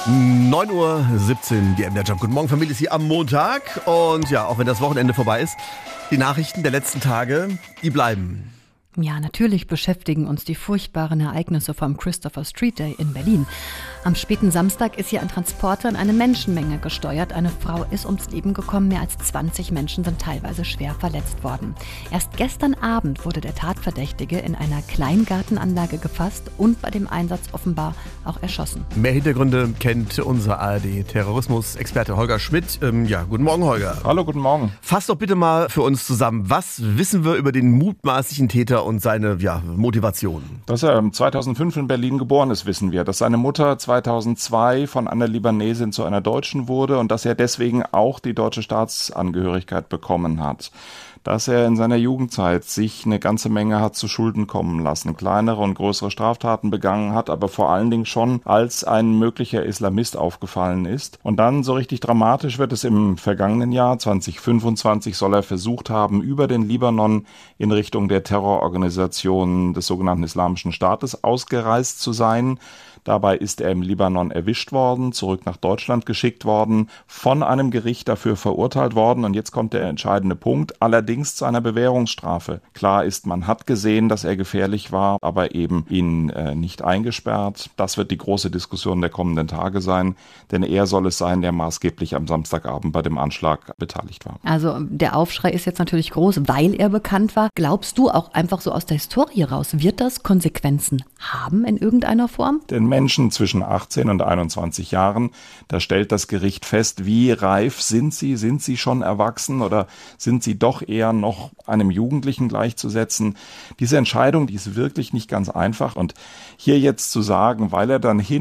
9:17 Uhr, die MDR Jump. Guten Morgen, Familie, ist hier am Montag. Und ja, auch wenn das Wochenende vorbei ist, die Nachrichten der letzten Tage, die bleiben. Ja, natürlich beschäftigen uns die furchtbaren Ereignisse vom Christopher Street Day in Berlin. Am späten Samstag ist hier ein Transporter in eine Menschenmenge gesteuert. Eine Frau ist ums Leben gekommen, mehr als 20 Menschen sind teilweise schwer verletzt worden. Erst gestern Abend wurde der Tatverdächtige in einer Kleingartenanlage gefasst und bei dem Einsatz offenbar auch erschossen. Mehr Hintergründe kennt unser ARD-Terrorismus-Experte Holger Schmidt. Guten Morgen, Holger. Hallo, guten Morgen. Fass doch bitte mal für uns zusammen, was wissen wir über den mutmaßlichen Täter und seine Motivation? Dass er 2005 in Berlin geboren ist, wissen wir. Dass seine Mutter 2002 von einer Libanesin zu einer Deutschen wurde und dass er deswegen auch die deutsche Staatsangehörigkeit bekommen hat. Dass er in seiner Jugendzeit sich eine ganze Menge hat zu Schulden kommen lassen, kleinere und größere Straftaten begangen hat, aber vor allen Dingen schon als ein möglicher Islamist aufgefallen ist. Und dann so richtig dramatisch wird es im vergangenen Jahr, 2025, soll er versucht haben, über den Libanon in Richtung der Terrororganisation des sogenannten Islamischen Staates ausgereist zu sein. Dabei ist er im Libanon erwischt worden, zurück nach Deutschland geschickt worden, von einem Gericht dafür verurteilt worden. Und jetzt kommt der entscheidende Punkt, allerdings zu einer Bewährungsstrafe. Klar ist, man hat gesehen, dass er gefährlich war, aber eben ihn nicht eingesperrt. Das wird die große Diskussion der kommenden Tage sein, denn er soll es sein, der maßgeblich am Samstagabend bei dem Anschlag beteiligt war. Also der Aufschrei ist jetzt natürlich groß, weil er bekannt war. Glaubst du auch einfach so aus der Historie raus, wird das Konsequenzen haben in irgendeiner Form? Den Menschen zwischen 18 und 21 Jahren, da stellt das Gericht fest, wie reif sind sie schon erwachsen oder sind sie doch eher noch einem Jugendlichen gleichzusetzen? Diese Entscheidung, die ist wirklich nicht ganz einfach und hier jetzt zu sagen, weil er dann